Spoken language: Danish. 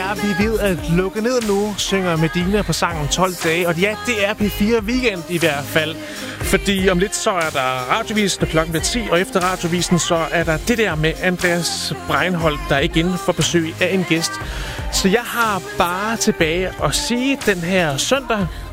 er vi ved at lukke ned nu, synger Medina på sangen 12 dage. Og ja, det er P4 Weekend i hvert fald. Fordi om lidt så er der radiovisen, og klokken bliver 10. Og efter radiovisen så er der det der med Andreas Breinholt, der igen får besøg af en gæst. Så jeg har bare tilbage at sige den her søndag,